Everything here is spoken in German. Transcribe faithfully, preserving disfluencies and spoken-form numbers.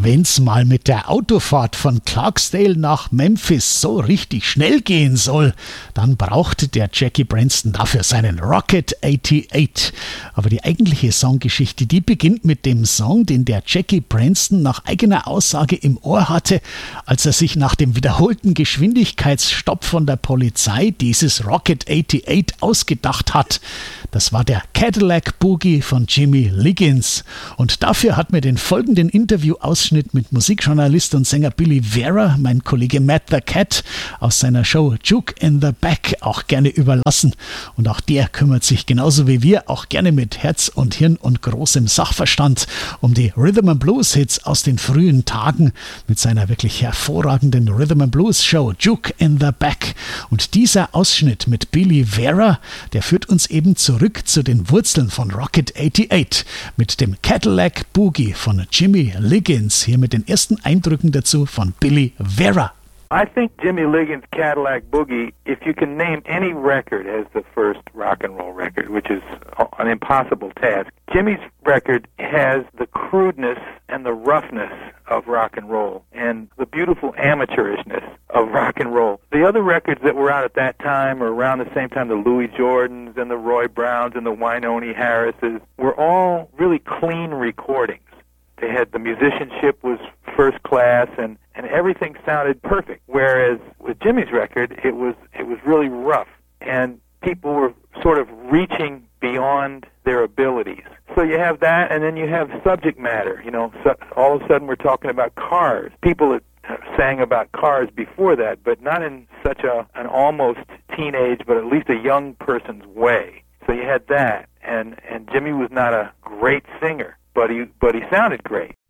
Wenn's mal mit der Autofahrt von Clarksdale nach Memphis so richtig schnell gehen soll, dann brauchte der Jackie Branston dafür seinen Rocket achtundachtzig. Aber die eigentliche Songgeschichte, die beginnt mit dem Song, den der Jackie Branston nach eigener Aussage im Ohr hatte, als er sich nach dem wiederholten Geschwindigkeitsstopp von der Polizei dieses Rocket achtundachtzig ausgedacht hat. Das war der Cadillac Boogie von Jimmy Liggins. Und dafür hat mir den folgenden Interviewausschnitt mit Musikjournalist und Sänger Billy Vera mein Kollege Matt the Cat aus seiner Show Juke in the Back auch gerne überlassen. Und auch der kümmert sich genauso wie wir auch gerne mit Herz und Hirn und großem Sachverstand um die Rhythm and Blues Hits aus den frühen Tagen mit seiner wirklich hervorragenden Rhythm and Blues Show Juke in the Back. Und dieser Ausschnitt mit Billy Vera, der führt uns eben zurück zu den Wurzeln von Rocket achtundachtzig mit dem Cadillac Boogie von Jimmy Liggins. Hier mit den ersten Eindrücken dazu von Billy Vera. I think Jimmy Liggins' Cadillac Boogie, if you can name any record as the first rock and roll record, which is an impossible task, Jimmy's record has the crudeness and the roughness of rock and roll and the beautiful amateurishness of rock and roll. The other records that were out at that time or around the same time, the Louis Jordans and the Roy Browns and the Wynonie Harrises, were all really clean recordings. They had, the musicianship was first class and, and everything sounded perfect. Whereas with Jimmy's record, it was it was really rough and people were sort of reaching beyond their abilities. So you have that, and then you have subject matter. You know, so all of a sudden we're talking about cars. People that sang about cars before that, but not in such a an almost teenage, but at least a young person's way. So you had that, and and Jimmy was not a great singer, but he but he sounded great.